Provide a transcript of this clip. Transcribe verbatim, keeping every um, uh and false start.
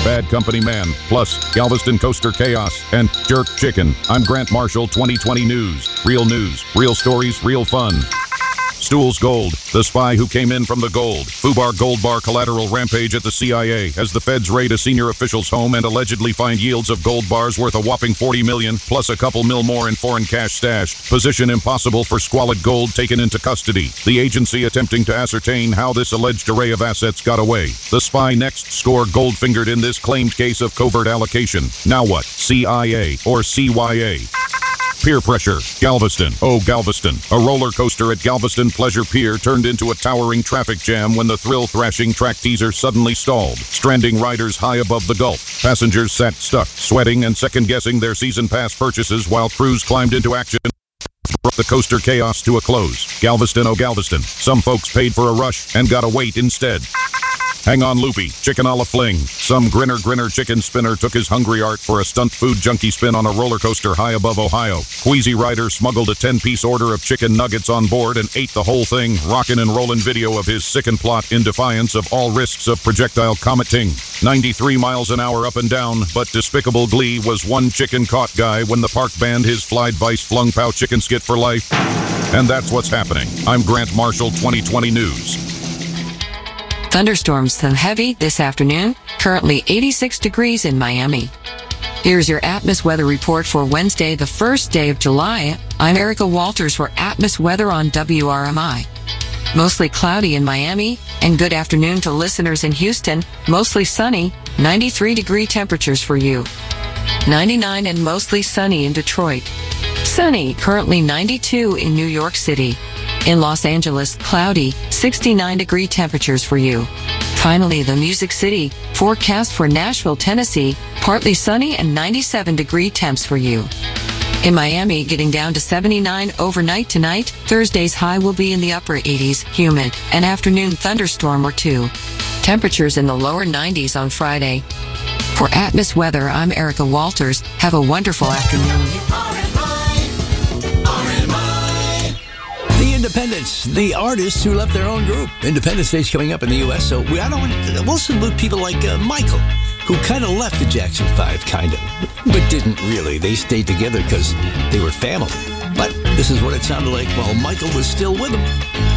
Bad Company Man, plus Galveston Coaster Chaos, and Jerk Chicken. I'm Grant Marshall, twenty twenty News. Real news, real stories, real fun. Stools Gold, the spy who came in from the gold. FUBAR Gold Bar collateral rampage at the C I A as the feds raid a senior official's home and allegedly find yields of gold bars worth a whopping forty million dollars, plus a couple mil more in foreign cash stashed. Position impossible for squalid gold taken into custody. The agency attempting to ascertain how this alleged array of assets got away. The spy next score gold-fingered in this claimed case of covert allocation. Now what? C I A or C Y A? Peer pressure. Galveston. Oh, Galveston. A roller coaster at Galveston Pleasure Pier turned into a towering traffic jam when the thrill-thrashing track teaser suddenly stalled, stranding riders high above the Gulf. Passengers sat stuck, sweating and second-guessing their season pass purchases while crews climbed into action. Brought the coaster chaos to a close. Galveston, oh Galveston. Some folks paid for a rush and got a wait instead. Hang on, Loopy. Chicken a la fling. Some grinner grinner chicken spinner took his hungry art for a stunt food junkie spin on a roller coaster high above Ohio. Queasy rider smuggled a ten-piece order of chicken nuggets on board and ate the whole thing, rockin' and rollin' video of his sickened plot in defiance of all risks of projectile cometing. ninety-three miles an hour up and down, but despicable glee was one chicken caught guy when the park banned his Flied Vice flung pow chicken skit for life. And that's what's happening. I'm Grant Marshall, twenty twenty News. Thunderstorms some heavy this afternoon, currently eighty-six degrees in Miami. Here's your Atmos weather report for Wednesday, the first day of July. I'm Erica Walters for Atmos Weather on W R M I. Mostly cloudy in Miami, and good afternoon to listeners in Houston. Mostly sunny, ninety-three degree temperatures for you. ninety-nine and mostly sunny in Detroit. Sunny, currently ninety-two in New York City. In Los Angeles, cloudy, sixty-nine degree temperatures for you. Finally, the Music City, forecast for Nashville, Tennessee, partly sunny and ninety-seven degree temps for you. In Miami, getting down to seventy-nine overnight tonight. Thursday's high will be in the upper eighties, humid, an afternoon thunderstorm or two. Temperatures in the lower nineties on Friday. For Atmos Weather, I'm Erica Walters. Have a wonderful afternoon. Independents, the artists who left their own group. Independence Day's coming up in the U S, so we, I don't, we'll salute people like uh, Michael, who kind of left the Jackson Five, kind of, but didn't really. They stayed together because they were family. But this is what it sounded like while Michael was still with them.